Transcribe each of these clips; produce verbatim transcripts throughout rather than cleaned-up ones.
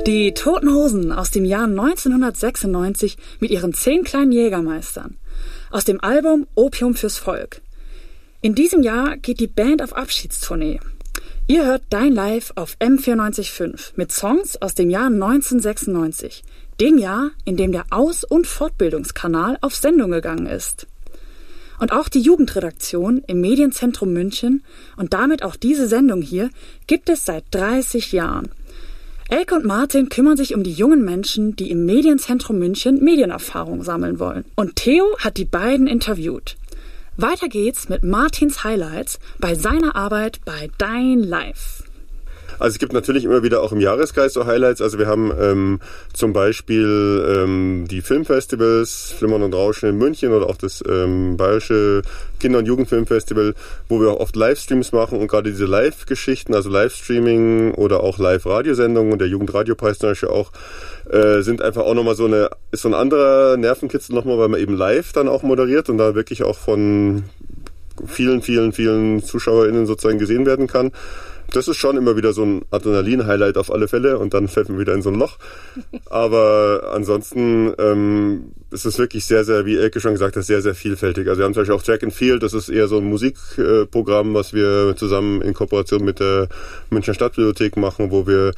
Die Toten Hosen aus dem Jahr neunzehnhundertsechsundneunzig mit ihren zehn kleinen Jägermeistern. Aus dem Album Opium fürs Volk. In diesem Jahr geht die Band auf Abschiedstournee. Ihr hört Dein Live auf M vierundneunzig Komma fünf mit Songs aus dem Jahr neunzehnhundertsechsundneunzig. Dem Jahr, in dem der Aus- und Fortbildungskanal auf Sendung gegangen ist. Und auch die Jugendredaktion im Medienzentrum München und damit auch diese Sendung hier gibt es seit dreißig Jahren. Elke und Martin kümmern sich um die jungen Menschen, die im Medienzentrum München Medienerfahrung sammeln wollen. Und Theo hat die beiden interviewt. Weiter geht's mit Martins Highlights bei seiner Arbeit bei Dein Live. Also es gibt natürlich immer wieder auch im Jahreskreis so Highlights. Also wir haben ähm, zum Beispiel ähm, die Filmfestivals, Flimmern und Rauschen in München oder auch das ähm, Bayerische Kinder- und Jugendfilmfestival, wo wir auch oft Livestreams machen und gerade diese Live-Geschichten, also Livestreaming oder auch Live-Radiosendungen und der Jugendradiopreis zum Beispiel auch, äh, sind einfach auch nochmal so eine, ist so ein anderer Nervenkitzel nochmal, weil man eben live dann auch moderiert und da wirklich auch von vielen, vielen, vielen ZuschauerInnen sozusagen gesehen werden kann. Das ist schon immer wieder so ein Adrenalin-Highlight auf alle Fälle und dann fällt man wieder in so ein Loch. Aber ansonsten ähm, ist es wirklich sehr, sehr, wie Elke schon gesagt hat, sehr, sehr vielfältig. Also wir haben zum Beispiel auch Track and Field, das ist eher so ein Musikprogramm, was wir zusammen in Kooperation mit der Münchner Stadtbibliothek machen, wo wir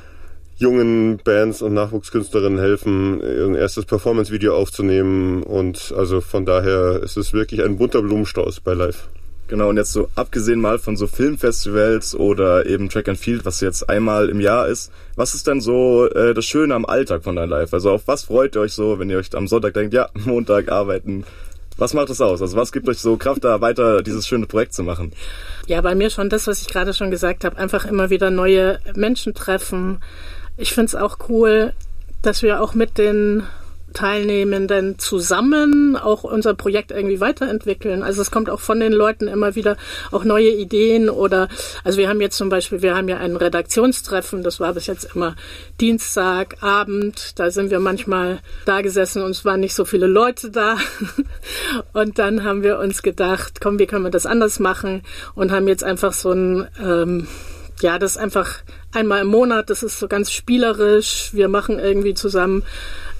jungen Bands und Nachwuchskünstlerinnen helfen, ein erstes Performance-Video aufzunehmen. Und also von daher ist es wirklich ein bunter Blumenstrauß bei Live. Genau, und jetzt so abgesehen mal von so Filmfestivals oder eben Track and Field, was jetzt einmal im Jahr ist, was ist denn so äh, das Schöne am Alltag von Dein Live? Also auf was freut ihr euch so, wenn ihr euch am Sonntag denkt, ja, Montag arbeiten? Was macht das aus? Also was gibt euch so Kraft, da weiter dieses schöne Projekt zu machen? Ja, bei mir schon das, was ich gerade schon gesagt habe, einfach immer wieder neue Menschen treffen. Ich finde es auch cool, dass wir auch mit den Teilnehmenden zusammen auch unser Projekt irgendwie weiterentwickeln. Also es kommt auch von den Leuten immer wieder auch neue Ideen oder, also wir haben jetzt zum Beispiel, wir haben ja ein Redaktionstreffen, das war bis jetzt immer Dienstagabend, da sind wir manchmal da gesessen und es waren nicht so viele Leute da und dann haben wir uns gedacht, komm, wie können wir das anders machen und haben jetzt einfach so ein, ähm, ja, das ist einfach einmal im Monat, das ist so ganz spielerisch, wir machen irgendwie zusammen